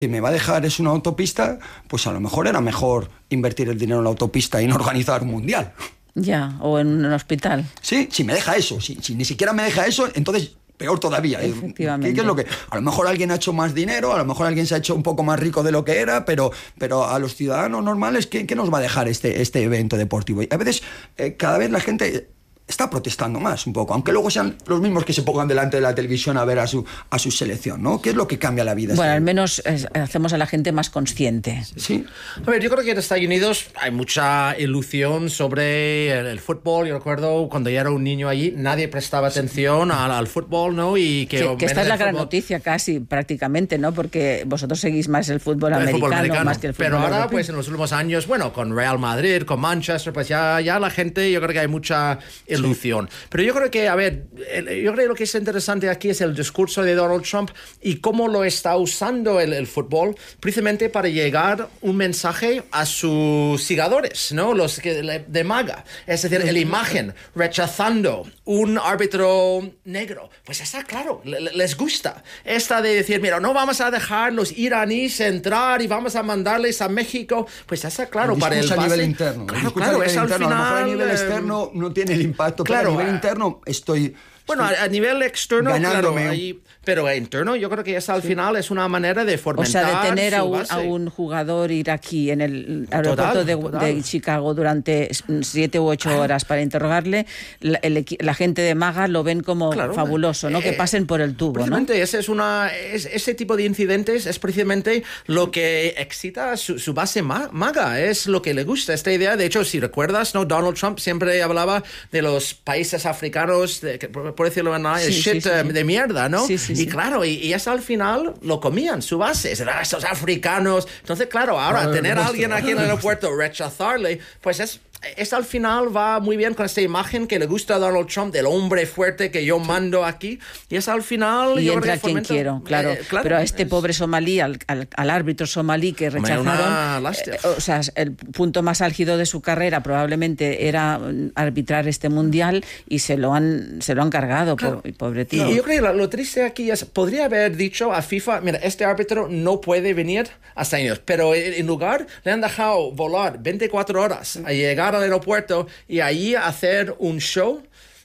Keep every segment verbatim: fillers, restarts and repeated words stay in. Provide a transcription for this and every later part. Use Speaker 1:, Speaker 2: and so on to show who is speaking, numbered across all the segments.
Speaker 1: Si me va a dejar es una autopista, pues a lo mejor era mejor invertir el dinero en la autopista y no organizar un mundial.
Speaker 2: Ya, o en un hospital.
Speaker 1: Sí, si me deja eso, si, si ni siquiera me deja eso, entonces peor todavía.
Speaker 2: Efectivamente.
Speaker 1: ¿Qué, qué es lo que? A lo mejor alguien ha hecho más dinero, a lo mejor alguien se ha hecho un poco más rico de lo que era, pero, pero a los ciudadanos normales, ¿qué, qué nos va a dejar este, este evento deportivo? Y a veces, eh, cada vez la gente está protestando más un poco, aunque luego sean los mismos que se pongan delante de la televisión a ver a su, a su selección, ¿no? ¿Qué es lo que cambia la vida?
Speaker 2: Bueno, al menos eh, hacemos a la gente más consciente.
Speaker 1: Sí.
Speaker 3: A ver, yo creo que en Estados Unidos hay mucha ilusión sobre el, el fútbol. Yo recuerdo cuando yo era un niño allí, nadie prestaba atención sí. al, al fútbol, ¿no? Y que,
Speaker 2: que, que esta es la gran
Speaker 3: fútbol...
Speaker 2: noticia casi, prácticamente, ¿no? Porque vosotros seguís más el fútbol,
Speaker 3: el
Speaker 2: americano,
Speaker 3: fútbol americano,
Speaker 2: más que el fútbol
Speaker 3: pero ahora,
Speaker 2: europeo.
Speaker 3: pues en los últimos años, bueno, con Real Madrid, con Manchester, pues ya, ya la gente, yo creo que hay mucha ilusión. Sí. Pero yo creo que, a ver, yo creo que lo que es interesante aquí es el discurso de Donald Trump y cómo lo está usando el, el fútbol precisamente para llegar un mensaje a sus seguidores, ¿no? Los que, de MAGA. Es decir, la imagen rechazando un árbitro negro. Pues está claro, les gusta. Esta de decir, mira, no vamos a dejar los iraníes entrar y vamos a mandarles a México. Pues está claro,
Speaker 1: el
Speaker 3: para el
Speaker 1: a
Speaker 3: base,
Speaker 1: nivel interno.
Speaker 3: Claro, claro, es al
Speaker 1: interno.
Speaker 3: final...
Speaker 1: A lo mejor a nivel eh, externo no tiene el impacto,
Speaker 3: claro,
Speaker 1: pero a nivel interno estoy...
Speaker 3: Bueno, a, a nivel externo,
Speaker 1: ganándome.
Speaker 3: claro, ahí, pero interno yo creo que esa al sí. final es una manera de fomentar.
Speaker 2: O sea, de tener a un,
Speaker 3: base.
Speaker 2: a un jugador iraquí en el aeropuerto
Speaker 3: total,
Speaker 2: de, de Chicago durante siete u ocho horas para interrogarle, la, el, la gente de MAGA lo ven como claro, fabuloso, ¿no? Eh, que pasen por el tubo,
Speaker 3: precisamente,
Speaker 2: ¿no?
Speaker 3: Ese, es una, es, ese tipo de incidentes es precisamente lo que excita su, su base MAGA, es lo que le gusta, esta idea. De hecho, si recuerdas, ¿no? Donald Trump siempre hablaba de los países africanos, de, por, por decirlo en sí, shit sí, sí, sí. de mierda, ¿no? Sí, sí, y sí. claro, y, y eso al final lo comían, su base, esos africanos. Entonces, claro, ahora ver, tener a alguien aquí en el aeropuerto, rechazarle, pues es... Esto al final va muy bien con esta imagen que le gusta a Donald Trump del hombre fuerte que yo mando aquí. Y es al final...
Speaker 2: Y
Speaker 3: yo
Speaker 2: entra
Speaker 3: creo que
Speaker 2: quien
Speaker 3: fomento,
Speaker 2: quiero, claro.
Speaker 3: Eh, claro.
Speaker 2: Pero a este
Speaker 3: es...
Speaker 2: pobre somalí, al, al, al árbitro somalí que rechazaron... Eh, o sea, el punto más álgido de su carrera probablemente era arbitrar este mundial y se lo han, se lo han cargado, claro. po, pobre tío.
Speaker 3: Y yo creo que lo, lo triste aquí es, podría haber dicho a FIFA, mira, este árbitro no puede venir a Estados Unidos, pero en lugar le han dejado volar veinticuatro horas a llegar al aeropuerto y ahí hacer un show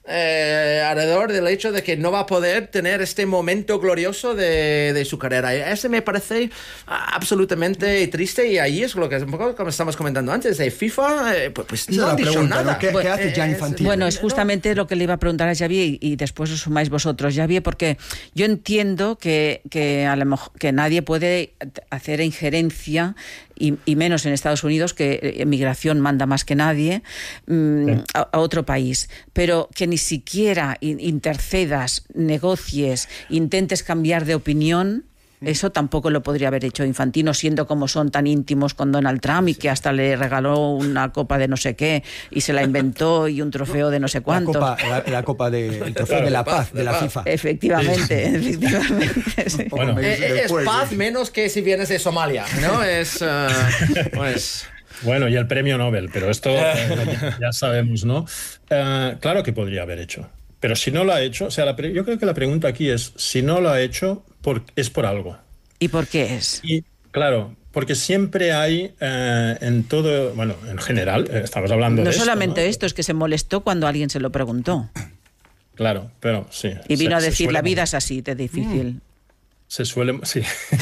Speaker 3: eh, alrededor del hecho de que no va a poder tener este momento glorioso de, de su carrera. Ese me parece absolutamente triste y ahí es lo que es un poco como estamos comentando antes de FIFA, eh, pues, pues no han dicho
Speaker 1: pregunta,
Speaker 3: nada.
Speaker 1: ¿no? ¿Qué, ¿Qué hace Gianni Infantino?
Speaker 2: Bueno, es justamente lo que le iba a preguntar a Xavier y, y después os sumáis vosotros, Xavier, porque yo entiendo que, que, a lo mejor, que nadie puede hacer injerencia Y, y menos en Estados Unidos, que emigración manda más que nadie, mmm, sí. a, a otro país. Pero que ni siquiera intercedas, negocies, intentes cambiar de opinión, eso tampoco lo podría haber hecho Infantino, siendo como son tan íntimos con Donald Trump y que hasta le regaló una copa de no sé qué y se la inventó y un trofeo de no sé cuánto.
Speaker 1: La copa, la, la copa de, el trofeo de la paz, de la FIFA.
Speaker 2: Efectivamente, sí. efectivamente. Sí.
Speaker 3: Bueno, es, es paz menos que si vienes de Somalia, ¿no? Es, uh, pues...
Speaker 4: Bueno, y el premio Nobel, pero esto eh, ya, ya sabemos, ¿no? Uh, claro que podría haber hecho. Pero si no lo ha hecho, o sea, la pre- yo creo que la pregunta aquí es, si no lo ha hecho, por, es por algo.
Speaker 2: ¿Y por qué es?
Speaker 4: Y, claro, porque siempre hay eh, en todo, bueno, en general, eh, estamos hablando
Speaker 2: no
Speaker 4: de esto.
Speaker 2: No solamente
Speaker 4: ¿no?
Speaker 2: esto, es que se molestó cuando alguien se lo preguntó.
Speaker 4: Claro, pero sí.
Speaker 2: Y vino
Speaker 4: se,
Speaker 2: a decir, suele...
Speaker 4: la
Speaker 2: vida es así, de difícil.
Speaker 4: Mm. Se suele, sí.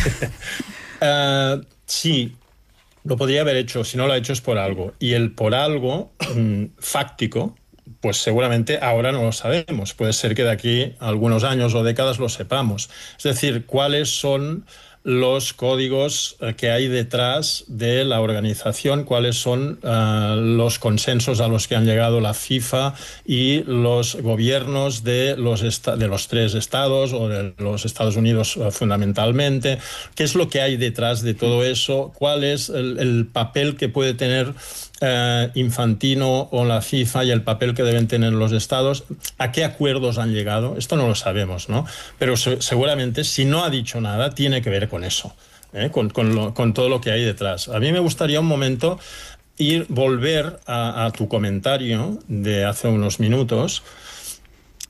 Speaker 4: uh, sí, lo podría haber hecho, si no lo ha hecho es por algo. Y el por algo mm, fáctico, pues seguramente ahora no lo sabemos. Puede ser que de aquí a algunos años o décadas lo sepamos. Es decir, cuáles son los códigos que hay detrás de la organización, cuáles son uh, los consensos a los que han llegado la FIFA y los gobiernos de los, esta- de los tres estados o de los Estados Unidos uh, fundamentalmente, qué es lo que hay detrás de todo eso, cuál es el, el papel que puede tener Uh, Infantino o la FIFA y el papel que deben tener los estados, a qué acuerdos han llegado, esto no lo sabemos, ¿no? Pero se- seguramente si no ha dicho nada tiene que ver con eso, ¿eh? con, con, lo, con todo lo que hay detrás. A mí me gustaría un momento ir, volver a, a tu comentario de hace unos minutos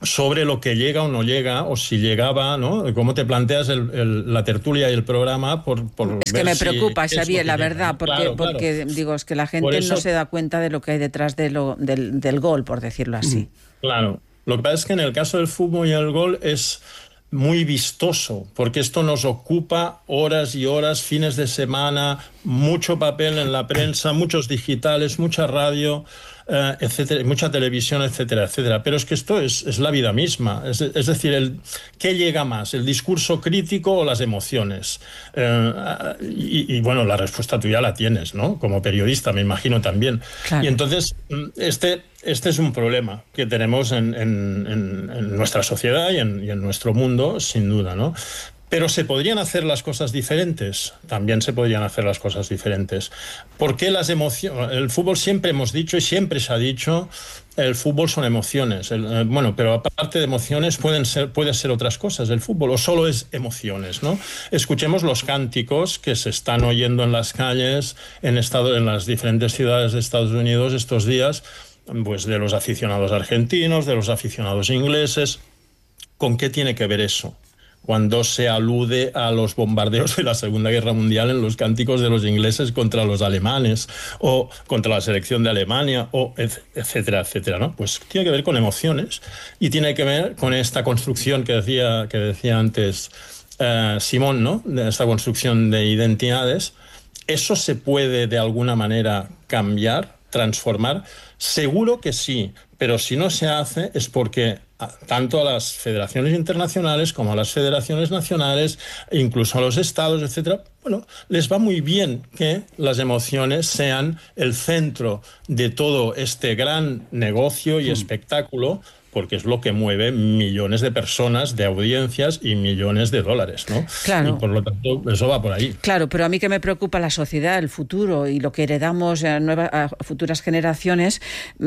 Speaker 4: sobre lo que llega o no llega, o si llegaba, ¿no? Cómo te planteas el, el, la tertulia y el programa por, por
Speaker 2: Es
Speaker 4: ver
Speaker 2: que me
Speaker 4: si
Speaker 2: preocupa, Xavier, la
Speaker 4: llega.
Speaker 2: verdad, porque,
Speaker 4: Claro, claro.
Speaker 2: porque digo, es que la gente
Speaker 4: eso,
Speaker 2: no se da cuenta de lo que hay detrás de lo, del, del gol, por decirlo así.
Speaker 4: Claro. Lo que pasa es que en el caso del fútbol y el gol es muy vistoso, porque esto nos ocupa horas y horas, fines de semana, mucho papel en la prensa, muchos digitales, mucha radio, eh, etcétera, mucha televisión, etcétera, etcétera. Pero es que esto es, es la vida misma. Es, es decir, el, ¿qué llega más? ¿El discurso crítico o las emociones? Eh, y, y bueno, la respuesta tú ya la tienes, ¿no? Como periodista, me imagino también.
Speaker 2: Claro.
Speaker 4: Y entonces, este, este es un problema que tenemos en, en, en, en nuestra sociedad y en, y en nuestro mundo, sin duda, ¿no? Pero ¿se podrían hacer las cosas diferentes? También se podrían hacer las cosas diferentes. ¿Por qué las emociones? El fútbol siempre hemos dicho y siempre se ha dicho, el fútbol son emociones. El, eh, bueno, pero aparte de emociones pueden ser, puede ser otras cosas el fútbol, o solo es emociones, ¿no? Escuchemos los cánticos que se están oyendo en las calles, en, estado, en las diferentes ciudades de Estados Unidos estos días, pues de los aficionados argentinos, de los aficionados ingleses. ¿Con qué tiene que ver eso? Cuando se alude a los bombardeos de la Segunda Guerra Mundial en los cánticos de los ingleses contra los alemanes o contra la selección de Alemania, o etcétera, etcétera, ¿no? Pues tiene que ver con emociones y tiene que ver con esta construcción que decía, que decía antes eh, Simón, ¿no? De esta construcción de identidades. ¿Eso se puede de alguna manera cambiar, transformar? Seguro que sí, pero si no se hace es porque tanto a las federaciones internacionales como a las federaciones nacionales, incluso a los estados, etcétera, bueno, les va muy bien que las emociones sean el centro de todo este gran negocio y espectáculo, porque es lo que mueve millones de personas, de audiencias y millones de dólares, ¿no?
Speaker 2: Claro.
Speaker 4: Y por lo tanto, eso va por ahí.
Speaker 2: Claro, pero a mí que me preocupa la sociedad, el futuro y lo que heredamos a, nuevas, a futuras generaciones,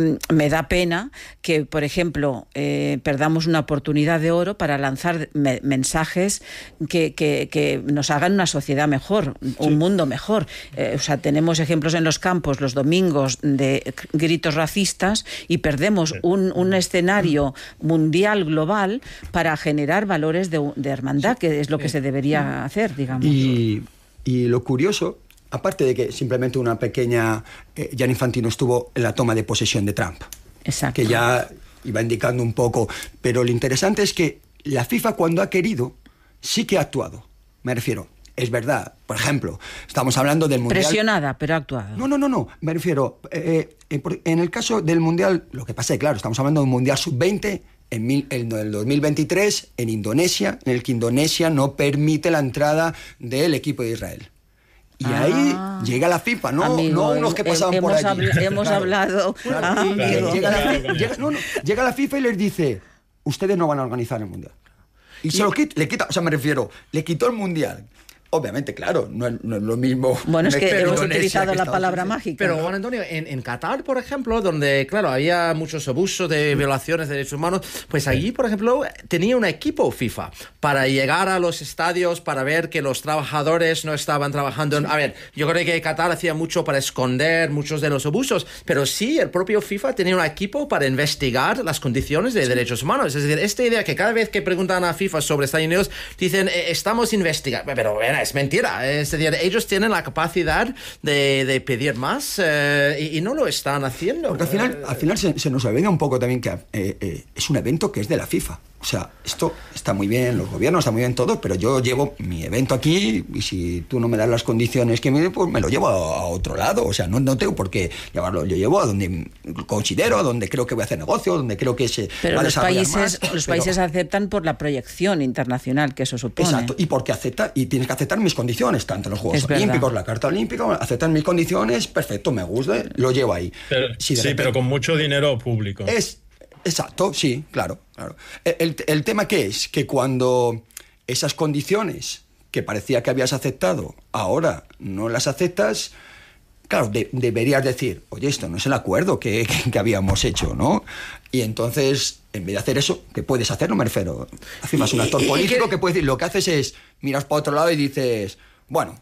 Speaker 2: me da pena que, por ejemplo, eh, perdamos una oportunidad de oro para lanzar me mensajes que, que, que nos hagan una sociedad mejor, un sí. mundo mejor. Eh, o sea, tenemos ejemplos en los campos los domingos de gritos racistas y perdemos sí. un, un escenario mundial, global, para generar valores de, de hermandad, sí. que es lo que se debería hacer, digamos.
Speaker 1: Y, y lo curioso, aparte de que simplemente una pequeña... Eh, Gianni Infantino estuvo en la toma de posesión de Trump.
Speaker 2: Exacto.
Speaker 1: Que ya iba indicando un poco. Pero lo interesante es que la FIFA, cuando ha querido, sí que ha actuado. Me refiero... Es verdad, por ejemplo, estamos hablando del Mundial...
Speaker 2: Presionada, pero ha actuado.
Speaker 1: No, no, no, no, me refiero, eh, eh, en el caso del Mundial, lo que pasa es que, claro, estamos hablando de un Mundial sub veinte en, mil, en el dos mil veintitrés en Indonesia, en el que Indonesia no permite la entrada del equipo de Israel. Y ah, ahí llega la FIFA, no, amigo, no unos que pasaban
Speaker 2: hemos
Speaker 1: por allí.
Speaker 2: Habl hemos claro, hablado.
Speaker 1: Claro,
Speaker 2: ah,
Speaker 1: claro, llega, la, llega, no, no, llega la FIFA y les dice, ustedes no van a organizar el Mundial. Y, y se lo quita, le quita, o sea, me refiero, le quitó el Mundial. Obviamente, claro, no es, no es lo mismo.
Speaker 2: Bueno, es que hemos
Speaker 1: Indonesia
Speaker 2: utilizado
Speaker 1: que
Speaker 2: la palabra Unidos. mágica.
Speaker 3: Pero, Juan Antonio, en, en Qatar, por ejemplo, donde, claro, había muchos abusos de violaciones de derechos humanos, pues allí, por ejemplo, tenía un equipo FIFA para llegar a los estadios, para ver que los trabajadores no estaban trabajando. En, a ver, yo creo que Qatar hacía mucho para esconder muchos de los abusos, pero sí, el propio FIFA tenía un equipo para investigar las condiciones de sí. derechos humanos. Es decir, esta idea que cada vez que preguntan a FIFA sobre Estados Unidos, dicen, eh, estamos investigando. Pero, bueno, es mentira. Es decir, ellos tienen la capacidad de, de pedir más eh, y, y no lo están haciendo.
Speaker 1: Porque al final, al final se, se nos olvida un poco también que eh, eh, es un evento que es de la FIFA. O sea, esto está muy bien, los gobiernos está muy bien todo, pero yo llevo mi evento aquí y si tú no me das las condiciones que me pues me lo llevo a, a otro lado. O sea, no, no tengo por qué llevarlo. Yo llevo a donde considero, a donde creo que voy a hacer negocio, donde creo que se
Speaker 2: pero
Speaker 1: va a
Speaker 2: los
Speaker 1: desarrollar
Speaker 2: países,
Speaker 1: más.
Speaker 2: Los
Speaker 1: pero,
Speaker 2: países aceptan por la proyección internacional que eso supone.
Speaker 1: Exacto, y porque acepta, y tienes que aceptar mis condiciones, tanto en los Juegos
Speaker 2: es
Speaker 1: Olímpicos,
Speaker 2: verdad.
Speaker 1: la Carta Olímpica, aceptan mis condiciones, perfecto, me gusta, lo llevo ahí.
Speaker 4: Pero,
Speaker 1: si
Speaker 4: sí, repente, pero con mucho dinero público.
Speaker 1: Es Exacto, sí, claro. claro. El, el, el tema que es que cuando esas condiciones que parecía que habías aceptado, ahora no las aceptas, claro, de, deberías decir, oye, esto no es el acuerdo que, que, que habíamos hecho, ¿no? Y entonces, en vez de hacer eso, ¿qué puedes hacer? No me refiero. Encima es un actor político que puede decir, lo que haces es, miras para otro lado y dices, bueno,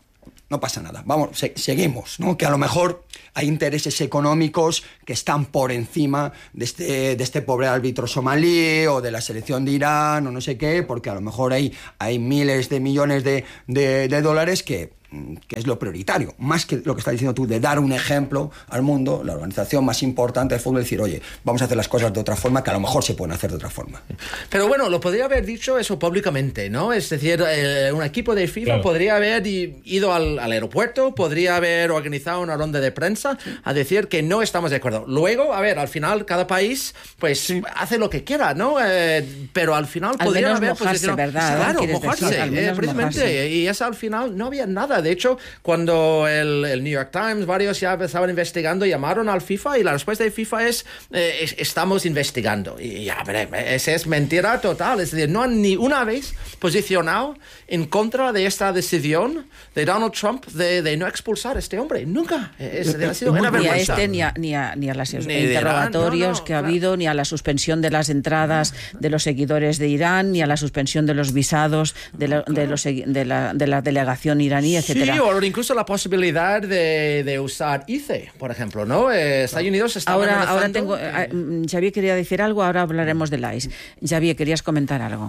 Speaker 1: no pasa nada, vamos, se, seguimos, ¿no? Que a lo mejor hay intereses económicos que están por encima de este, de este pobre árbitro somalí o de la selección de Irán o no sé qué, porque a lo mejor hay, hay miles de millones de, de, de dólares que... que es lo prioritario, más que lo que estás diciendo tú, de dar un ejemplo al mundo, la organización más importante del fútbol, decir, oye, vamos a hacer las cosas de otra forma, que a lo mejor se pueden hacer de otra forma.
Speaker 3: Pero bueno, lo podría haber dicho eso públicamente, ¿no? Es decir, eh, un equipo de FIFA claro. podría haber ido al, al aeropuerto, podría haber organizado una ronda de prensa a decir que no estamos de acuerdo. Luego, a ver, al final cada país pues sí. hace lo que quiera, ¿no? Eh, pero al final
Speaker 2: al
Speaker 3: podría haber...
Speaker 2: mojarse, pues, ¿verdad?
Speaker 3: Claro, mojarse, decir, eh, precisamente. Mojarse. Y eso al final no había nada. De hecho, cuando el, el New York Times, varios ya estaban investigando, llamaron al FIFA y la respuesta de FIFA es, eh, es estamos investigando. Y ya, esa es mentira total. Es decir, no han ni una vez posicionado en contra de esta decisión de Donald Trump de, de no expulsar a este hombre. Nunca. Es, ha sido una
Speaker 2: ni a este, ni a, ni a, ni a los interrogatorios Irán, no, no, que ha claro. habido, ni a la suspensión de las entradas de los seguidores de Irán, ni a la suspensión de los visados de, lo, de, los, de, la, de la delegación iraní, etcétera.
Speaker 3: Sí, o incluso la posibilidad de, de usar I C E, por ejemplo, ¿no? Eh, Estados Unidos está
Speaker 2: ahora, ahora tengo, eh, Xavier quería decir algo, ahora hablaremos del I C E. Xavier, ¿querías comentar algo?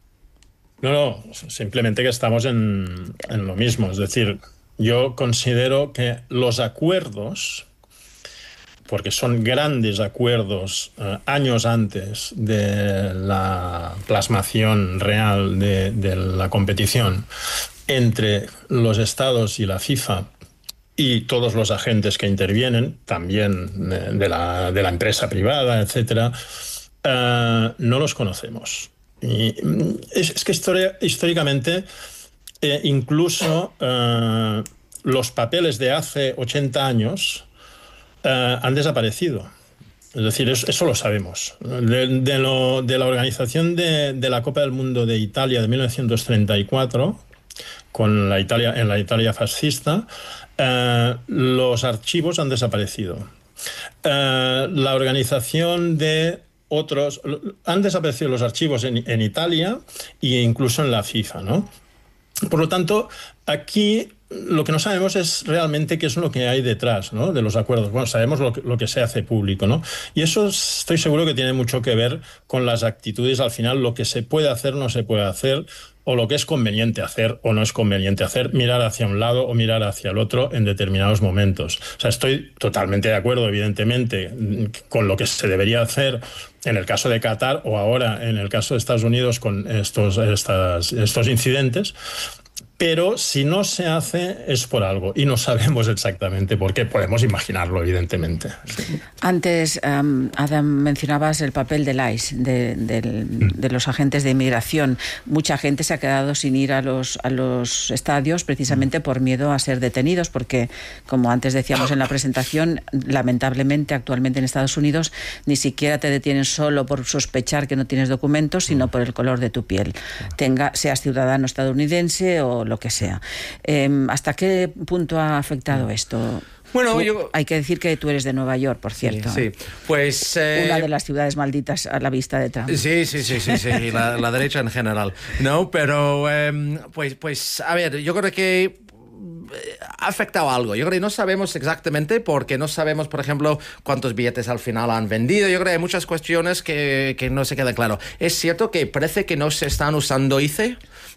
Speaker 4: No, no, simplemente que estamos en, en lo mismo. Es decir, yo considero que los acuerdos, porque son grandes acuerdos eh, años antes de la plasmación real de, de la competición entre los estados y la FIFA y todos los agentes que intervienen, también de, de, la, de la empresa privada, etcétera, eh, no los conocemos. Y es, es que historia, históricamente eh, incluso eh, los papeles de hace ochenta años eh, han desaparecido. Es decir, eso, eso lo sabemos. De, de, lo, de la organización de, de la Copa del Mundo de Italia de mil novecientos treinta y cuatro, con la Italia, en la Italia fascista, eh, los archivos han desaparecido. Eh, la organización de otros... Han desaparecido los archivos en, en Italia e incluso en la FIFA, ¿no? Por lo tanto, aquí lo que no sabemos es realmente qué es lo que hay detrás, ¿no?, de los acuerdos. Bueno, sabemos lo que, lo que se hace público, ¿no? Y eso estoy seguro que tiene mucho que ver con las actitudes, al final, lo que se puede hacer, no se puede hacer, o lo que es conveniente hacer o no es conveniente hacer, mirar hacia un lado o mirar hacia el otro en determinados momentos. O sea, estoy totalmente de acuerdo, evidentemente, con lo que se debería hacer en el caso de Qatar o ahora en el caso de Estados Unidos con estos, estas, estos incidentes. Pero si no se hace es por algo y no sabemos exactamente por qué. Podemos imaginarlo, evidentemente.
Speaker 2: Antes, um, Adam, mencionabas el papel del I C E, de, de, de los agentes de inmigración. Mucha gente se ha quedado sin ir a los, a los estadios precisamente por miedo a ser detenidos, porque, como antes decíamos en la presentación, lamentablemente actualmente en Estados Unidos ni siquiera te detienen solo por sospechar que no tienes documentos, sino por el color de tu piel. Tenga, seas ciudadano estadounidense o lo que sea. Eh, ¿Hasta qué punto ha afectado esto?
Speaker 3: Bueno,
Speaker 2: tú,
Speaker 3: yo...
Speaker 2: hay que decir que tú eres de Nueva York, por cierto.
Speaker 3: Sí, sí. Pues... Eh...
Speaker 2: Una de las ciudades malditas a la vista de Trump.
Speaker 3: Sí, sí, sí, sí, sí. la, la derecha en general. No, pero, eh, pues, pues, a ver, yo creo que ha afectado algo. Yo creo que no sabemos exactamente porque no sabemos, por ejemplo, cuántos billetes al final han vendido. Yo creo que hay muchas cuestiones que, que no se quedan claro. Es cierto que parece que no se están usando I C E,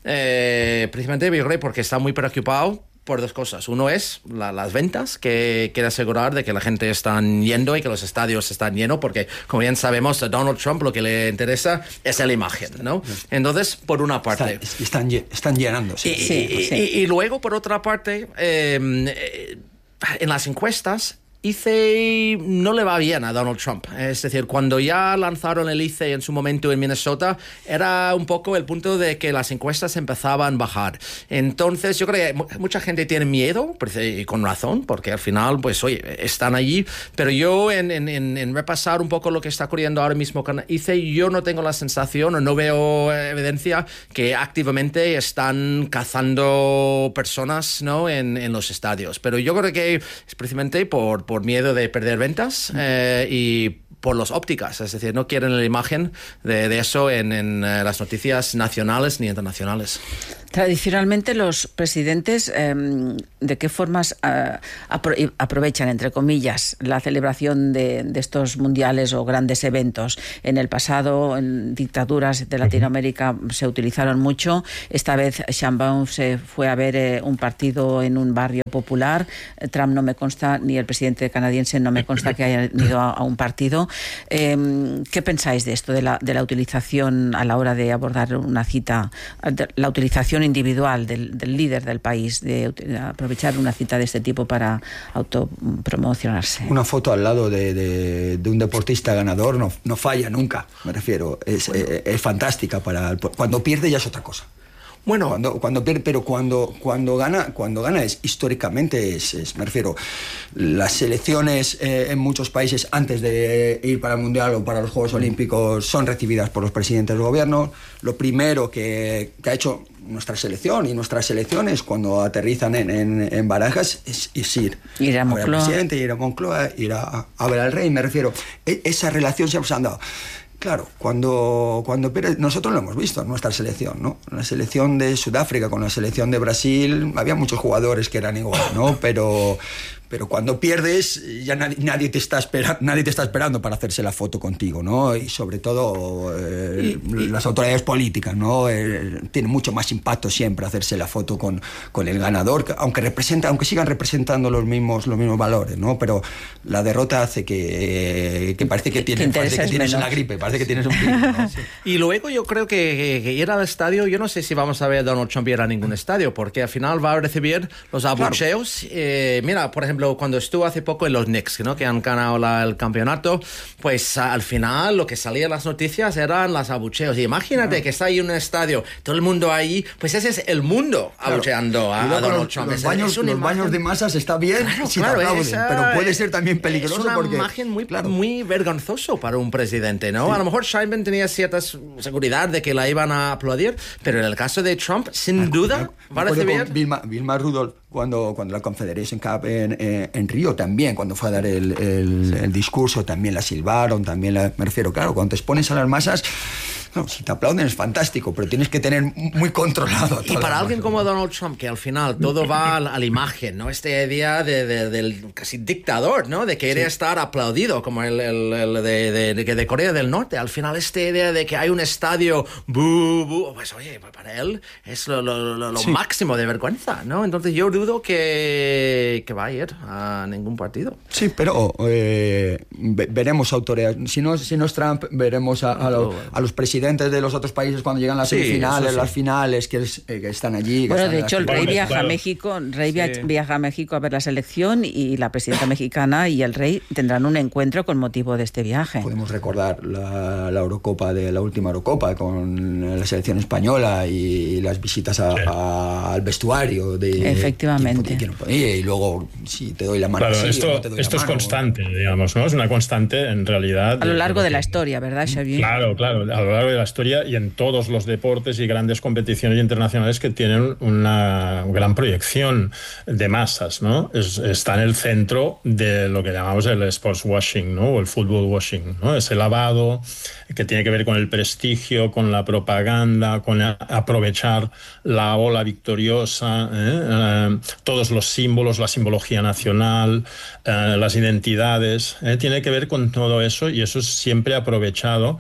Speaker 3: eh, precisamente yo creo porque está muy preocupado por dos cosas. Uno es la, las ventas, que quiere asegurar de que la gente está yendo y que los estadios están llenos, porque, como bien sabemos, a Donald Trump lo que le interesa es la imagen, ¿no? Entonces, por una parte...
Speaker 1: Está, están, están llenándose.
Speaker 3: Y,
Speaker 2: sí,
Speaker 3: y,
Speaker 2: sí.
Speaker 3: Y, y luego, por otra parte, eh, eh, en las encuestas, I C E no le va bien a Donald Trump. Es decir, cuando ya lanzaron el I C E en su momento en Minnesota, era un poco el punto de que las encuestas empezaban a bajar. Entonces, yo creo que mucha gente tiene miedo, y con razón, porque al final, pues, oye, están allí. Pero yo, en, en, en repasar un poco lo que está ocurriendo ahora mismo con I C E, yo no tengo la sensación, o no veo evidencia, que activamente están cazando personas, ¿no?, en, en los estadios. Pero yo creo que es precisamente por... por miedo de perder ventas eh, y por las ópticas, es decir, no quieren la imagen de, de eso en, en uh, las noticias nacionales ni internacionales.
Speaker 2: Tradicionalmente los presidentes, eh, ¿de qué formas eh, apro- aprovechan, entre comillas, la celebración de, de estos mundiales o grandes eventos? En el pasado, en dictaduras de Latinoamérica se utilizaron mucho. Esta vez Sheinbaum se fue a ver eh, un partido en un barrio popular. Trump no me consta, ni el presidente canadiense no me consta que haya ido a, a un partido. Eh, ¿Qué pensáis de esto, de la, de la utilización a la hora de abordar una cita, de la utilización individual del, del líder del país, de, de aprovechar una cita de este tipo para autopromocionarse?
Speaker 1: Una foto al lado de, de, de un deportista ganador no, no falla nunca, me refiero. Es, bueno. es, es fantástica para... Cuando pierde ya es otra cosa. Bueno, cuando, cuando pierde, pero cuando, cuando gana, cuando gana es históricamente, es, es, me refiero, las selecciones eh, en muchos países antes de ir para el Mundial o para los Juegos Olímpicos son recibidas por los presidentes del gobierno. Lo primero que, que ha hecho nuestra selección y nuestras selecciones cuando aterrizan en, en, en Barajas es, es ir.
Speaker 2: Ir a Moncloa.
Speaker 1: A ver al presidente, ir a Moncloa, ir a, a ver al rey, me refiero. E, esa relación siempre se han dado. Claro, cuando, cuando nosotros lo hemos visto en nuestra selección, ¿no? La selección de Sudáfrica con la selección de Brasil, había muchos jugadores que eran igual, ¿no? Pero, pero cuando pierdes, ya nadie, nadie, te está espera, nadie te está esperando para hacerse la foto contigo, ¿no? Y sobre todo eh, y, y, las autoridades políticas, ¿no? Eh, tiene mucho más impacto siempre hacerse la foto con, con el ganador, aunque representa, aunque sigan representando los mismos, los mismos valores, ¿no? Pero la derrota hace que, eh, que parece que, tiene, parece que tienes una gripe, parece que tienes un virus, ¿no? Sí.
Speaker 3: Y luego yo creo que, que, que ir al estadio, yo no sé si vamos a ver a Donald Trump ir a ningún estadio, porque al final va a recibir los abucheos. Claro. Eh, mira, por ejemplo, cuando estuvo hace poco en los Knicks, ¿no? Que han ganado la, el campeonato, pues al final lo que salía en las noticias eran los abucheos. Y imagínate claro. que está ahí en un estadio, todo el mundo ahí, pues ese es el mundo claro. abucheando a, a Donald
Speaker 1: los,
Speaker 3: Trump.
Speaker 1: Los,
Speaker 3: es,
Speaker 1: baños,
Speaker 3: es
Speaker 1: los
Speaker 3: imagen...
Speaker 1: baños de masas está bien,
Speaker 3: claro,
Speaker 1: si
Speaker 3: claro,
Speaker 1: te aplauden,
Speaker 3: esa,
Speaker 1: pero puede ser también peligroso.
Speaker 3: Es una
Speaker 1: porque,
Speaker 3: imagen muy,
Speaker 1: claro.
Speaker 3: muy vergonzoso para un presidente, ¿no? Sí. A lo mejor Sheinbaum tenía cierta seguridad de que la iban a aplaudir, pero en el caso de Trump, sin duda, va a recibir...
Speaker 1: Vilma, Vilma Rudolph, cuando, cuando la Confederation Cup en, en, en Río también, cuando fue a dar el, el, el discurso, también la silbaron, también la... Me refiero, claro, cuando te expones a las masas... No, si te aplauden es fantástico, pero tienes que tener muy controlado.
Speaker 3: Y para alguien como Donald Trump, que al final todo va a la, a la imagen, ¿no? Este idea de, de, del casi dictador, ¿no? De querer sí. estar aplaudido, como el, el, el de, de, de, de Corea del Norte. Al final esta idea de que hay un estadio, bu, bu, pues oye, para él es lo, lo, lo, lo sí. máximo de vergüenza, ¿no? Entonces yo dudo que, que va a ir a ningún partido.
Speaker 1: Sí, pero eh, veremos autoridades. Si no, si no es Trump, veremos a, a, lo, a los presidentes de los otros países cuando llegan las sí, semifinales, sí. las finales, que, es, eh, que están allí. Que
Speaker 2: bueno,
Speaker 1: están
Speaker 2: de hecho, el rey viaja
Speaker 4: claro.
Speaker 2: a México, el rey
Speaker 3: sí.
Speaker 2: viaja a México a ver la selección y la presidenta mexicana y el rey tendrán un encuentro con motivo de este viaje.
Speaker 1: Podemos recordar la, la Eurocopa de la última Eurocopa con la selección española y las visitas a, sí. a, al vestuario de
Speaker 2: efectivamente.
Speaker 1: Quién, quién podía, y luego si te doy la mano.
Speaker 4: Claro,
Speaker 1: sí,
Speaker 4: esto,
Speaker 1: no te doy
Speaker 4: esto
Speaker 1: la
Speaker 4: es
Speaker 1: mano,
Speaker 4: constante, digamos, ¿no? Es una constante en realidad.
Speaker 2: A lo largo de,
Speaker 4: de
Speaker 2: la historia, ¿verdad, Xavier?
Speaker 4: Claro, claro, a lo largo de la historia y en todos los deportes y grandes competiciones internacionales que tienen una gran proyección de masas, ¿no? Es, está en el centro de lo que llamamos el sports washing, ¿no? O el football washing, ¿no? Ese lavado que tiene que ver con el prestigio, con la propaganda, con a, aprovechar la ola victoriosa, ¿eh? Eh, todos los símbolos, la simbología nacional, eh, las identidades, ¿eh? Tiene que ver con todo eso y eso es siempre aprovechado.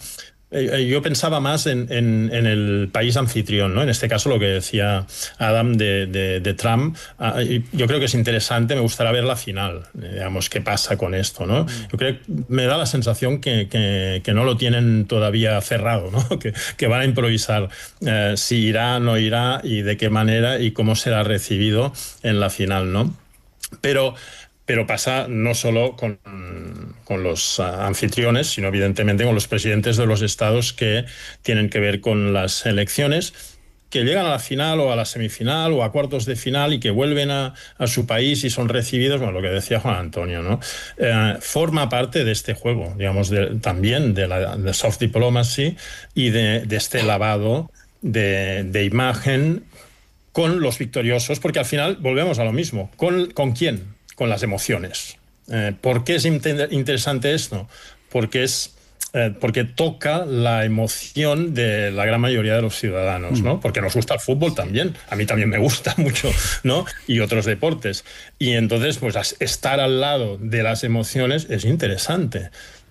Speaker 4: Yo pensaba más en, en, en el país anfitrión, ¿no? En este caso lo que decía Adam de, de, de Trump. Yo creo que es interesante, me gustaría ver la final, digamos, qué pasa con esto, ¿no? Yo creo que me da la sensación que, que, que no lo tienen todavía cerrado, ¿no? Que, que van a improvisar eh, si irá, no irá y de qué manera y cómo será recibido en la final, ¿no? Pero... Pero pasa no solo con, con los uh, anfitriones, sino evidentemente con los presidentes de los estados que tienen que ver con las elecciones, que llegan a la final o a la semifinal o a cuartos de final y que vuelven a, a su país y son recibidos, bueno, lo que decía Juan Antonio, ¿no? Eh, forma parte de este juego, digamos, de, también de la de soft diplomacy y de, de este lavado de, de imagen con los victoriosos, porque al final volvemos a lo mismo. ¿Con, con quién? Con las emociones. Eh, ¿Por qué es inter- interesante esto? Porque es eh, porque toca la emoción de la gran mayoría de los ciudadanos, ¿no? Porque nos gusta el fútbol también, a mí también me gusta mucho, ¿no? Y otros deportes. Y entonces, pues estar al lado de las emociones es interesante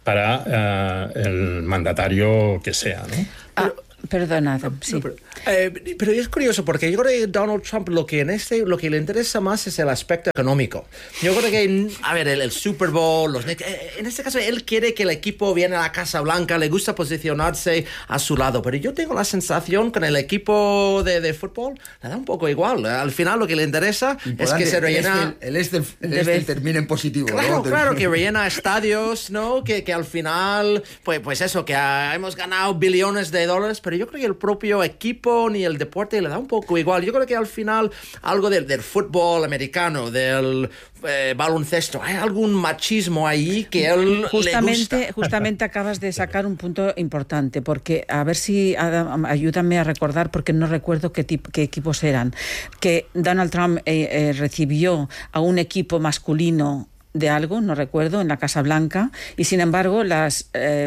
Speaker 4: para uh, el mandatario que sea, ¿no?
Speaker 2: Ah, perdona, Adam, sí.
Speaker 3: No, pero, eh, pero es curioso porque yo creo que Donald Trump lo que en este lo que le interesa más es el aspecto económico. Yo creo que, a ver, el, el Super Bowl, los, en este caso él quiere que el equipo viene a la Casa Blanca, le gusta posicionarse a su lado, pero yo tengo la sensación con el equipo de, de fútbol le da un poco igual. Al final lo que le interesa Importante, es que se rellena...
Speaker 1: El este, el este, el este termine en positivo.
Speaker 3: Claro,
Speaker 1: ¿no?
Speaker 3: claro, que rellena estadios, ¿no? Que, que al final, pues, pues eso, que uh, hemos ganado billones de dólares, pero yo creo que el propio equipo ni el deporte le da un poco igual. Yo creo que al final algo del, del fútbol americano, del eh, baloncesto, hay algún machismo ahí que él
Speaker 2: justamente,
Speaker 3: le gusta.
Speaker 2: Justamente acabas de sacar un punto importante, porque a ver si, Adam, ayúdame a recordar, porque no recuerdo qué, tipo, qué equipos eran, que Donald Trump eh, eh, recibió a un equipo masculino de algo, no recuerdo, en la Casa Blanca, y sin embargo las, eh,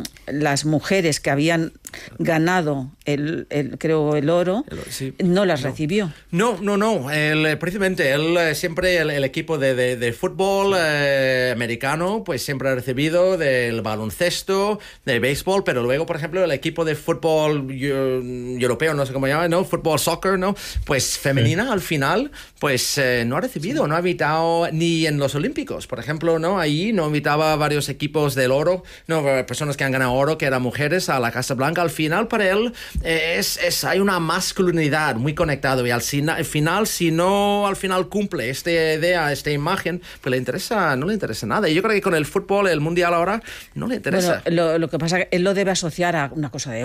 Speaker 2: las mujeres que habían ganado el, el creo el oro, el, sí. no las
Speaker 3: no.
Speaker 2: recibió.
Speaker 3: No, no, no. El, precisamente él siempre el, el equipo de, de, de fútbol eh, americano, pues siempre ha recibido del baloncesto, de béisbol, pero luego, por ejemplo, el equipo de fútbol yo, europeo, no sé cómo se llama, ¿no? Fútbol soccer, ¿no? Pues femenina, sí. al final, pues eh, no ha recibido, sí. no ha invitado ni en los Olímpicos, por ejemplo, ¿no? Ahí no invitaba a varios equipos del oro, no, personas que han ganado oro, que eran mujeres, a la Casa Blanca. Al final, para él, eh, es, es, hay una masculinidad muy conectada y al, al final, si no al final cumple esta idea, esta imagen, pues le interesa, no le interesa nada. Y yo creo que con el fútbol, el mundial ahora, no le interesa.
Speaker 2: Bueno, lo, lo que pasa es que él lo debe asociar a una cosa de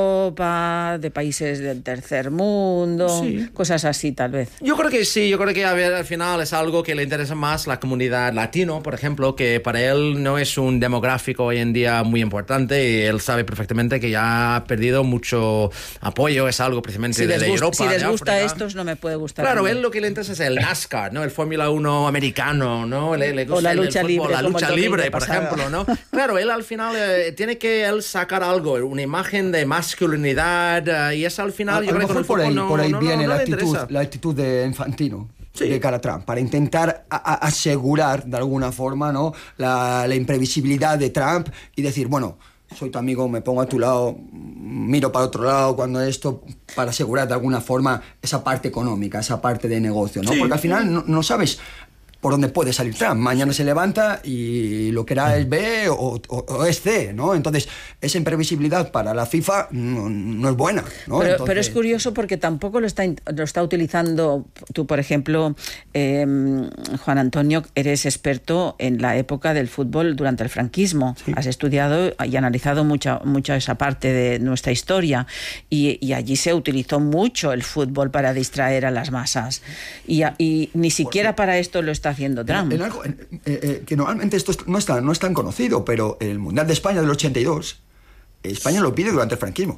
Speaker 2: Europa, de países del tercer mundo, sí. cosas así, tal vez.
Speaker 3: Yo creo que sí, yo creo que a ver, al final es algo que le interesa más la comunidad latino, por ejemplo, que para él no es un demográfico hoy en día muy importante y él sabe perfectamente que ya ha perdido mucho apoyo, es algo precisamente
Speaker 2: si
Speaker 3: de, de Europa.
Speaker 2: Si les
Speaker 3: de
Speaker 2: gusta a
Speaker 3: África.
Speaker 2: estos, no me puede gustar.
Speaker 3: Claro, él lo que le interesa es el NASCAR, ¿no? El Fórmula uno americano, ¿no? Le, le gusta
Speaker 2: o la
Speaker 3: el,
Speaker 2: lucha
Speaker 3: el fútbol,
Speaker 2: libre.
Speaker 3: La lucha libre, por
Speaker 2: pasado.
Speaker 3: ejemplo, ¿no? Claro, él al final eh, tiene que él sacar algo, una imagen de masculinidad, uh, y eso al final,
Speaker 1: a,
Speaker 3: yo
Speaker 1: a
Speaker 3: creo que con el
Speaker 1: por ahí,
Speaker 3: no,
Speaker 1: por ahí
Speaker 3: no,
Speaker 1: viene
Speaker 3: no, no
Speaker 1: la,
Speaker 3: le
Speaker 1: actitud,
Speaker 3: interesa.
Speaker 1: la actitud de Infantino.
Speaker 3: Sí.
Speaker 1: De cara a Trump, para intentar a, a asegurar de alguna forma, ¿no? la, la imprevisibilidad de Trump y decir, bueno, soy tu amigo, me pongo a tu lado, miro para otro lado cuando esto, para asegurar de alguna forma esa parte económica, esa parte de negocio, ¿no? Sí. Porque al final no, no sabes por dónde puede salir Trump. Mañana se levanta y lo que era es B o, o, o es C, ¿no? Entonces, esa imprevisibilidad para la FIFA no, no es buena, ¿no?
Speaker 2: Pero,
Speaker 1: Entonces...
Speaker 2: pero es curioso porque tampoco lo está, lo está utilizando tú, por ejemplo, eh, Juan Antonio, eres experto en la época del fútbol durante el franquismo. Sí. Has estudiado y analizado mucha, mucha esa parte de nuestra historia y, y allí se utilizó mucho el fútbol para distraer a las masas. Y, y ni siquiera para esto lo está haciendo Trump.
Speaker 1: En, en algo, en, eh, eh, que normalmente esto no es, tan, no es tan conocido, pero el Mundial de España del ochenta y dos, España lo pide durante el franquismo.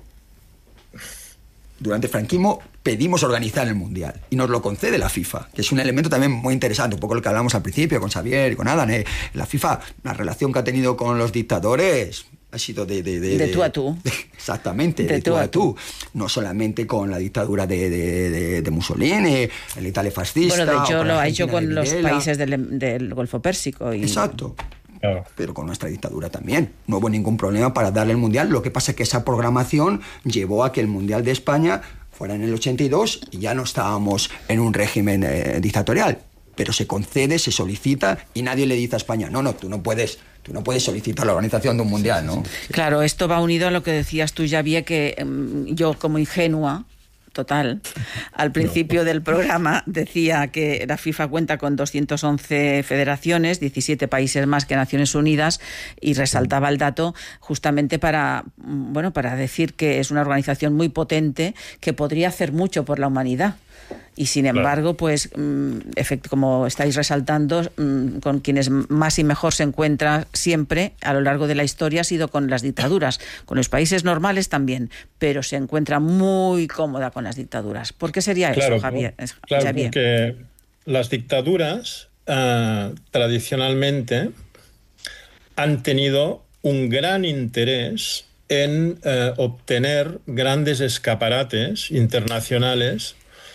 Speaker 1: Durante el franquismo pedimos organizar el Mundial y nos lo concede la FIFA, que es un elemento también muy interesante, un poco lo que hablamos al principio con Xavier y con Adam. Eh, la FIFA, la relación que ha tenido con los dictadores ha sido de... De, de,
Speaker 2: de tú a tú.
Speaker 1: De, exactamente, de,
Speaker 2: de tú a tú.
Speaker 1: tú. No solamente con la dictadura de, de, de, de Mussolini, el Italia fascista...
Speaker 2: Bueno, de hecho lo ha hecho con los
Speaker 1: Videla.
Speaker 2: países del, del Golfo Pérsico. Y...
Speaker 1: Exacto.
Speaker 4: Claro.
Speaker 1: Pero con nuestra dictadura también. No hubo ningún problema para darle el Mundial. Lo que pasa es que esa programación llevó a que el Mundial de España fuera en el ochenta y dos y ya no estábamos en un régimen eh, dictatorial. Pero se concede, se solicita y nadie le dice a España, no, no, tú no puedes... Tú no puedes solicitar la organización de un mundial, ¿no?
Speaker 2: Claro, esto va unido a lo que decías tú, Xavier, que um, yo como ingenua, total, al principio no. del programa decía que la FIFA cuenta con doscientas once federaciones, diecisiete países más que Naciones Unidas, y resaltaba el dato justamente para, bueno, para decir que es una organización muy potente que podría hacer mucho por la humanidad. Y sin embargo, claro. pues, como estáis resaltando, con quienes más y mejor se encuentra siempre a lo largo de la historia ha sido con las dictaduras, con los países normales también, pero se encuentra muy cómoda con las dictaduras. ¿Por qué sería
Speaker 4: claro,
Speaker 2: eso, Javier?
Speaker 4: Claro,
Speaker 2: Xavier?
Speaker 4: Porque las dictaduras uh, tradicionalmente han tenido un gran interés en eh, obtener grandes escaparates internacionales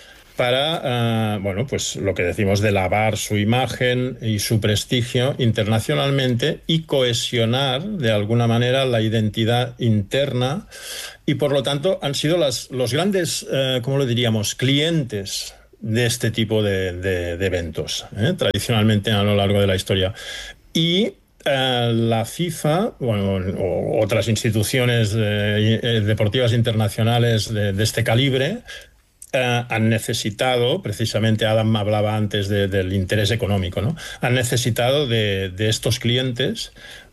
Speaker 4: para, uh, bueno, pues lo que decimos de lavar su imagen y su prestigio internacionalmente y cohesionar de alguna manera la identidad interna, y por lo tanto han sido las, los grandes, uh, ¿cómo lo diríamos?, clientes de este tipo de, de, de eventos, ¿eh? tradicionalmente a lo largo de la historia. Y Uh, la FIFA, bueno, o otras instituciones eh, deportivas internacionales de, de este calibre uh, han necesitado, precisamente Adam hablaba antes de, del interés económico, ¿no? Han necesitado de, de estos clientes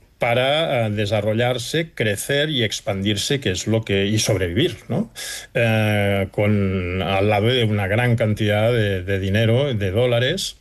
Speaker 4: para uh, desarrollarse, crecer y expandirse, que es lo que y sobrevivir, ¿no? Uh, con al lado de una gran cantidad de, de dinero, de dólares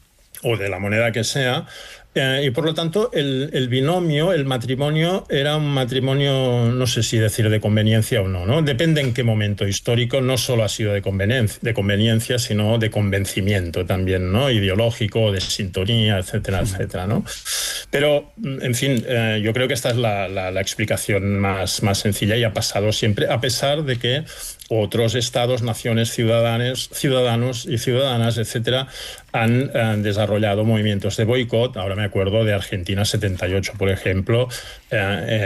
Speaker 4: o de la moneda que sea. Eh, y por lo tanto el, el binomio, el matrimonio era un matrimonio, no sé si decir de conveniencia o no, ¿no? Depende en qué momento histórico. No solo ha sido de conveniencia, de conveniencia, sino de convencimiento también, ¿no? Ideológico, de sintonía, etcétera, etcétera, ¿no? Pero, en fin, eh, yo creo que esta es la, la, la explicación más, más sencilla, y ha pasado siempre, a pesar de que otros estados, naciones, ciudadanos, ciudadanos y ciudadanas, etcétera, han eh, desarrollado movimientos de boicot. Ahora me acuerdo de Argentina setenta y ocho, por ejemplo, eh,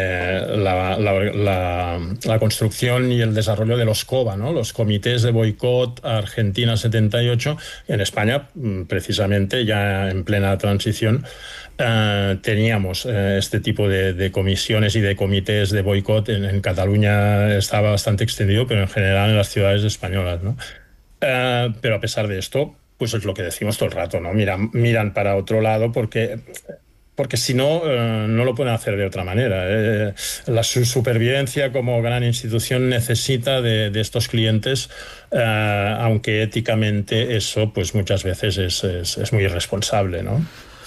Speaker 4: eh, la, la, la, la construcción y el desarrollo de los COBA, ¿no? Los comités de boicot Argentina setenta y ocho. En España, precisamente, ya en plena transición, Uh, teníamos uh, este tipo de, de comisiones y de comités de boicot. En, en Cataluña estaba bastante extendido, pero en general en las ciudades españolas, ¿no? Uh, pero a pesar de esto, pues es lo que decimos todo el rato, ¿no? Miran, miran para otro lado porque, porque si no, uh, no lo pueden hacer de otra manera. Eh, la su supervivencia como gran institución necesita de, de estos clientes, uh, aunque éticamente eso pues muchas veces es, es, es muy irresponsable, ¿no?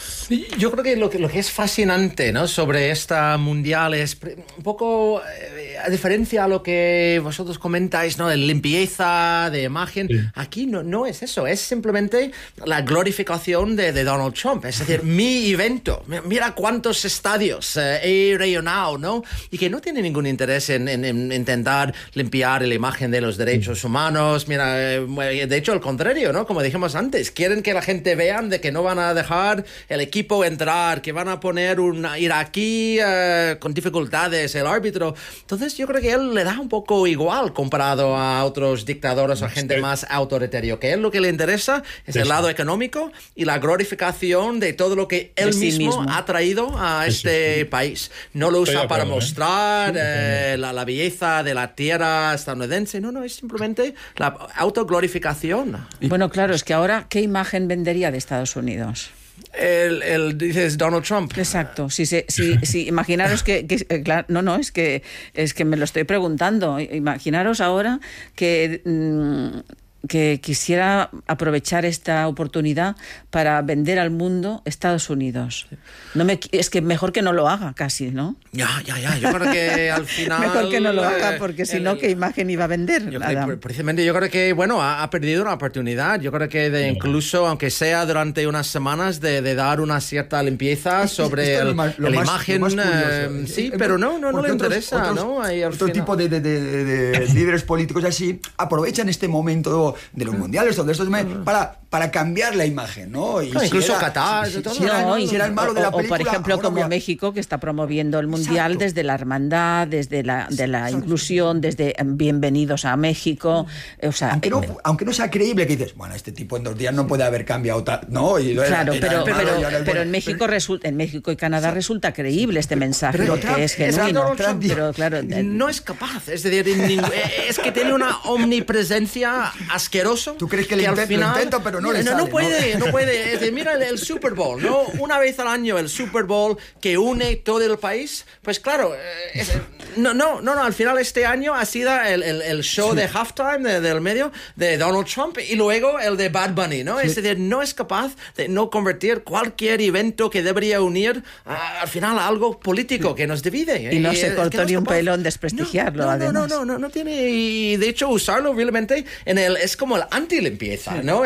Speaker 3: Yo creo que lo, que lo que es fascinante, ¿no?, sobre esta mundial es un poco, eh, a diferencia a lo que vosotros comentáis, ¿no?, de limpieza, de imagen, sí. Aquí no, no es eso, es simplemente la glorificación de, de Donald Trump. Es decir, mi evento, mira cuántos estadios eh, he rellenado, ¿no? Y que no tiene ningún interés en, en, en intentar limpiar la imagen de los derechos humanos. Mira, eh, de hecho, al contrario, ¿no? Como dijimos antes, quieren que la gente vean de que no van a dejar el equipo entrar, que van a poner un iraquí uh, con dificultades, el árbitro. Entonces yo creo que él le da un poco igual comparado a otros dictadores o gente sí. más autoritario, que a él lo que le interesa es sí, el lado sí. económico y la glorificación de todo lo que él sí mismo, mismo ha traído a sí, este sí, sí. país. No lo usa para acuerdo, mostrar ¿eh? eh, la, la belleza de la tierra estadounidense, no, no, es simplemente la autoglorificación.
Speaker 2: Bueno, claro, es que ahora, ¿qué imagen vendería de Estados Unidos?
Speaker 3: El, el dices Donald Trump.
Speaker 2: Exacto. Si, si, si, si imaginaros que, que claro, no, no, es que es que me lo estoy preguntando. Imaginaros ahora que mmm, que quisiera aprovechar esta oportunidad para vender al mundo Estados Unidos. No me, es que mejor que no lo haga casi, ¿no?
Speaker 3: Ya, ya, ya. Yo creo que al final...
Speaker 2: Mejor que no lo haga, porque si no, ¿qué imagen iba a vender?
Speaker 3: Yo creo, precisamente yo creo que, bueno, ha, ha perdido una oportunidad. Yo creo que de incluso, aunque sea durante unas semanas, de, de dar una cierta limpieza sobre el, más, la más, imagen. Eh, sí, pero no, no, no le otros, interesa,
Speaker 1: otros,
Speaker 3: ¿no? Ahí,
Speaker 1: otro final. tipo de, de, de, de líderes políticos así aprovechan este momento de los mundiales o de estos para, para cambiar la imagen, ¿no? Y
Speaker 3: no,
Speaker 1: si
Speaker 3: incluso
Speaker 1: era,
Speaker 3: Qatar,
Speaker 1: si,
Speaker 3: todo
Speaker 1: si era,
Speaker 2: no,
Speaker 1: si era el malo de la película,
Speaker 2: o por ejemplo como
Speaker 1: voy a...
Speaker 2: México, que está promoviendo el mundial Exacto. desde la hermandad, desde la, de la Exacto. inclusión, desde bienvenidos a México, o sea,
Speaker 1: aunque no, aunque no sea creíble, que dices, bueno, este tipo en dos días no puede haber cambiado tal, no, y lo
Speaker 2: claro,
Speaker 1: era,
Speaker 2: pero,
Speaker 1: era
Speaker 2: pero,
Speaker 1: malo,
Speaker 2: pero, pero en México pero, resulta, en México y Canadá Exacto. resulta creíble este mensaje,
Speaker 1: pero,
Speaker 2: porque
Speaker 1: Trump,
Speaker 2: es genuino,
Speaker 1: Trump,
Speaker 2: pero claro,
Speaker 3: no es capaz, es decir, es que tiene una omnipresencia asquerosa.
Speaker 1: ¿Tú crees que, que le intenta, final, lo intenta, pero no, no le
Speaker 3: no,
Speaker 1: sale?
Speaker 3: No puede, no, no puede. Es decir, mira el, el Super Bowl, ¿no? Una vez al año el Super Bowl que une todo el país. Pues claro, es, no, no, no, no, al final este año ha sido el, el, el show sí. de halftime de, del medio de Donald Trump y luego el de Bad Bunny, ¿no? Sí. Es decir, no es capaz de no convertir cualquier evento que debería unir a, al final a algo político sí. que nos divide.
Speaker 2: Y no y, se cortó no ni un pelón desprestigiarlo,
Speaker 3: no, no,
Speaker 2: además.
Speaker 3: No, no, no, no, no tiene, y de hecho usarlo realmente en el, es como el anti-limpieza, sí. ¿no? Es decir,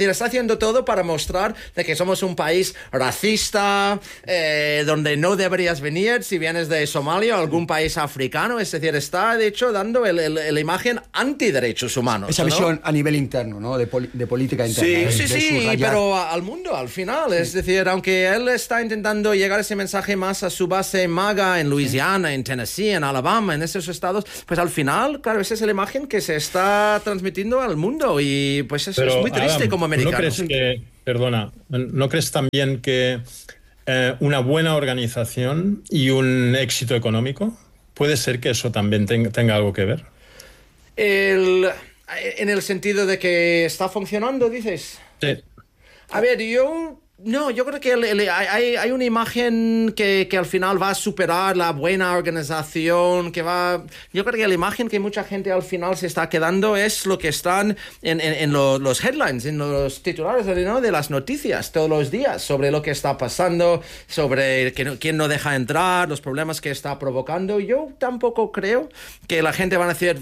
Speaker 3: decir, está haciendo todo para mostrar de que somos un país racista, eh, donde no deberías venir si vienes de Somalia o algún país africano. Es decir, está de hecho dando el, el, la imagen antiderechos humanos.
Speaker 1: Esa
Speaker 3: ¿no?
Speaker 1: visión a nivel interno, ¿no? De, poli de política interna.
Speaker 3: Sí,
Speaker 1: de,
Speaker 3: sí,
Speaker 1: de
Speaker 3: sí,
Speaker 1: subrayar.
Speaker 3: pero al mundo, al final. Sí. Es decir, aunque él está intentando llegar ese mensaje más a su base MAGA en Luisiana, sí. en Tennessee, en Alabama, en esos estados, pues al final, claro, esa es la imagen que se está transmitiendo al mundo y pues eso
Speaker 4: pero,
Speaker 3: es muy triste, Adam, como americano.
Speaker 4: ¿No crees que, perdona, ¿no crees también que eh, una buena organización y un éxito económico puede ser que eso también tenga, tenga algo que ver?
Speaker 3: El, en el sentido de que está funcionando, dices.
Speaker 4: Sí.
Speaker 3: A ver, yo... No, yo creo que el, el, hay, hay una imagen que, que al final va a superar la buena organización, que va... Yo creo que la imagen que mucha gente al final se está quedando es lo que están en, en, en lo, los headlines, en los titulares, ¿no? De las noticias todos los días, sobre lo que está pasando, sobre que no, quién no deja entrar, los problemas que está provocando. Yo tampoco creo que la gente va a decir...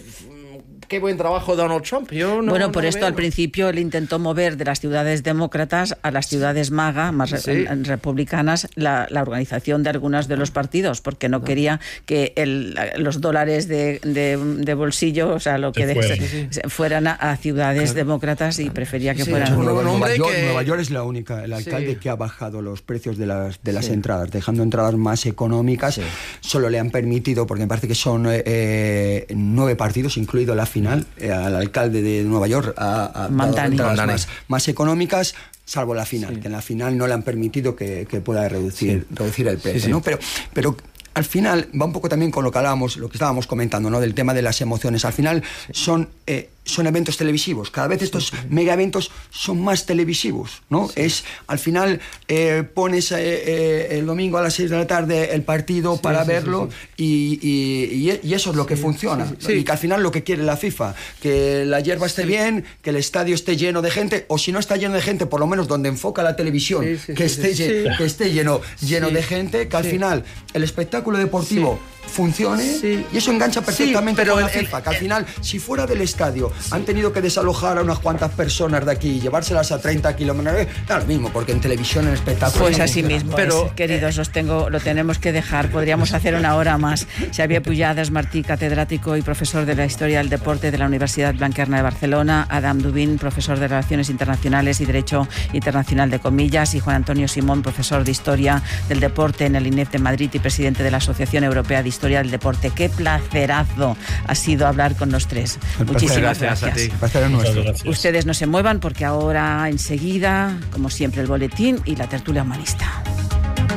Speaker 3: Qué buen trabajo Donald Trump. Yo no,
Speaker 2: bueno, por
Speaker 3: no
Speaker 2: esto
Speaker 3: veo.
Speaker 2: Al principio él intentó mover de las ciudades demócratas a las ciudades MAGA, más sí. re republicanas, la, la organización de algunos de los partidos, porque no, no. quería que el, los dólares de, de, de bolsillo, o sea, lo que de,
Speaker 4: fuera.
Speaker 2: se, sí, sí. fueran a, a ciudades claro. demócratas y prefería que
Speaker 3: sí,
Speaker 2: fueran...
Speaker 3: un
Speaker 1: Nueva, Nueva, York,
Speaker 3: que...
Speaker 1: Nueva York es la única, el alcalde sí. que ha bajado los precios de las, de las
Speaker 3: sí.
Speaker 1: entradas, dejando entradas más económicas. Sí. Solo le han permitido, porque me parece que son eh, nueve partidos, incluido la final, eh, al alcalde de Nueva York a, a entradas más, más económicas, salvo la final, sí. que en la final no le han permitido que, que pueda reducir, sí. reducir el precio, sí, sí. ¿no? Pero, pero al final va un poco también con lo que hablábamos, lo que estábamos comentando, ¿no? Del tema de las emociones. Al final son, eh, son eventos televisivos. Cada vez estos mega eventos son más televisivos, ¿no? Sí. Es, al final eh, pones eh, eh, el domingo a las seis de la tarde el partido sí, para sí, verlo sí, sí. Y, y, y eso es lo que sí, funciona. Sí, sí. Y que al final lo que quiere la FIFA, que la hierba esté sí. bien, que el estadio esté lleno de gente, o si no está lleno de gente, por lo menos donde enfoca la televisión, sí, sí, que, sí, esté, sí. Lleno, que esté lleno, lleno sí. de gente, que al sí. final el espectáculo deportivo sí. funcione sí. y eso engancha perfectamente sí, pero con la el, FIFA, que al final, si fuera del estadio sí. han tenido que desalojar a unas cuantas personas de aquí y llevárselas a treinta kilómetros, da lo mismo, porque en televisión, en espectáculo...
Speaker 2: Pues no así funciona. Mismo, pero es, queridos, os tengo, lo tenemos que dejar, podríamos hacer una hora más. Xavier Pujadas Martí, catedrático y profesor de la Historia del Deporte de la Universidad Blanquerna de Barcelona, Adam Dubin, profesor de Relaciones Internacionales y Derecho Internacional de Comillas, y Juan Antonio Simón, profesor de Historia del Deporte en el I N E F de Madrid y presidente de la Asociación Europea de Historia del Deporte. Qué placerazo ha sido hablar con los tres. El Muchísimas gracias. gracias. A ti.
Speaker 1: Placer es nuestro.
Speaker 2: Gracias. Ustedes no se muevan porque ahora enseguida, como siempre, el boletín y la tertulia humanista.